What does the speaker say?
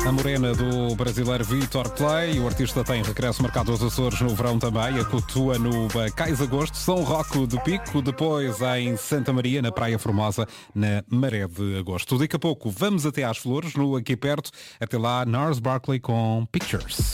A morena do brasileiro Vitor Clay. O artista tem regresso marcado aos Açores no verão também. Atua no Cais Agosto, São Roque do Pico. Depois em Santa Maria, na Praia Formosa, na Maré de Agosto. Daqui a pouco vamos até às Flores, no Aqui Perto. Até lá, Nars Barkley com Pictures.